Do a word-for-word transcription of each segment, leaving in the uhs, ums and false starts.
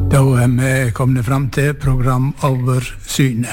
Da er vi kommet fram til programoversynet.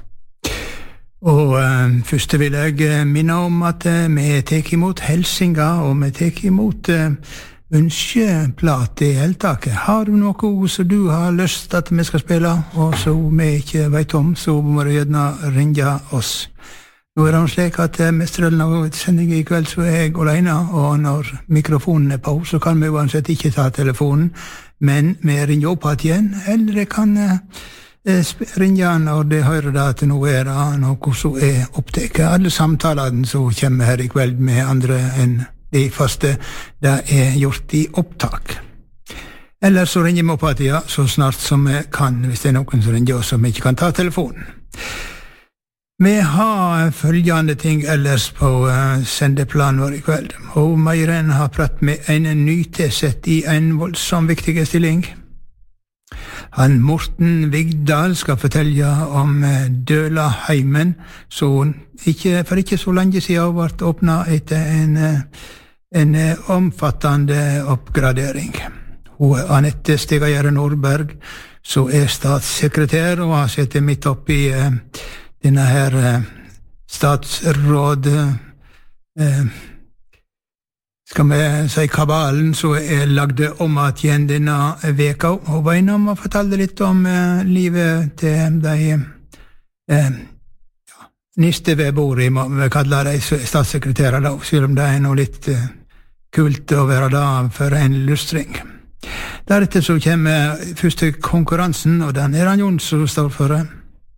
Og eh, først vil jeg minne om at eh, vi tek imot helsinga, og vi tek imot eh, ønskeplat i heltaket. Har du noe ord som du har lyst at vi skal spille, og som vi ikke vet om, så må du gjerne ringe oss. Nå er det slik at eh, mestrelen av sendingen i kveld så er jeg alene, og når mikrofonen er på, så kan vi uansett ikke ta telefonen, men vi ringer opp igjen, eller jeg kan eh, ringe når de hører det at nå er det noe som er opptaket. Alle samtalene som kommer her i kveld med andre enn de faste, det er gjort i opptak. Eller så ringer vi opp igjen så snart som vi kan, hvis det er noen som ringer oss som ikke kan ta telefonen. Vi har følgende ting ellers på uh, sendeplanen vår i kveld. Og Meiren har pratt med en nytilsett i en voldsom viktig stilling. Han Morten Vigdal skal fortelle om uh, Dølaheimen, så ikke, for ikke så lenge siden ble åpnet etter en, uh, en uh, omfattende oppgradering. Hun er Anette Stegajere Nordberg, som er statssekretær, og har sittet midt oppe i uh, denne her eh, statsråd eh, skal vi si kabalen så er lagd om at igjen denne veka, og var innom og fortalte litt om eh, livet til de eh, ja, niste ved bordet, må vi kalle de statssekretærer da, selv om det er noe litt eh, kult å være da for en lustring. Deretter så kommer første konkurransen, og den er han Jon som står for det.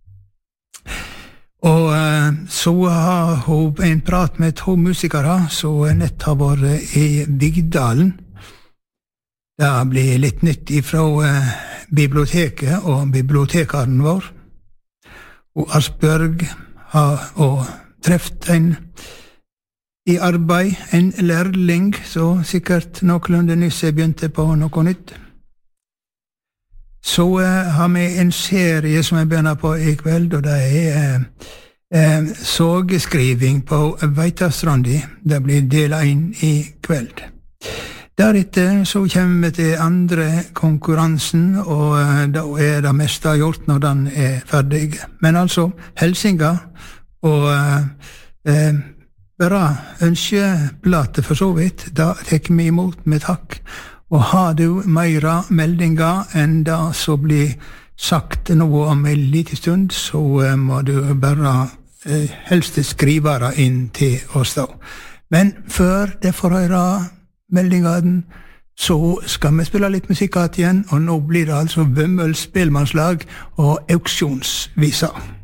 Og uh, så har hun en prat med to musikere som nett har vært i Vigdalen. Det blir litt nytt ifra uh, biblioteket og bibliotekaren vår. Og Asbjørg har og treft en i arbeid, en lærling, så sikkert noenlunde nyss begynte på noe nytt. Så uh, har vi en serie som jeg begynner på i kveld, og det er uh, uh, sågeskriving på Veitastrandi. Det blir delt inn i kveld. Deretter så kommer vi til andre konkurransen, og uh, da er det meste gjort når den er ferdig. Men altså, helsinga, og uh, uh, bare ønskeplater for så vidt, da tek vi imot med takk. Og har du meira meldinger enn det som blir sagt noe om en liten stund, så uh, må du bare uh, helst skrive det inn til oss da. Men før det får høre meldingene, så skal vi spille litt musikk igjen, og nå blir det altså Vømmøls spelmannslag og auksjonsviser.